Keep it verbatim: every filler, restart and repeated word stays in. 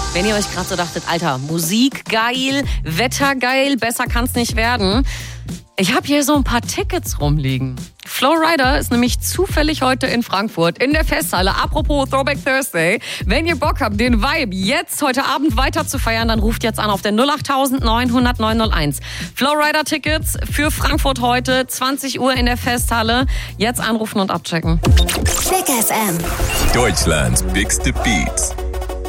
Wenn ihr euch gerade so dachtet, Alter, Musik geil, Wetter geil, besser kann's nicht werden. Ich habe hier so ein paar Tickets rumliegen. Flowrider ist nämlich zufällig heute in Frankfurt in der Festhalle. Apropos Throwback Thursday. Wenn ihr Bock habt, den Vibe jetzt heute Abend weiter zu feiern, dann ruft jetzt an auf der null acht neun null null neun null eins. Flowrider Tickets für Frankfurt heute, zwanzig Uhr in der Festhalle. Jetzt anrufen und abchecken. Click F M. Deutschlands bigste Beats.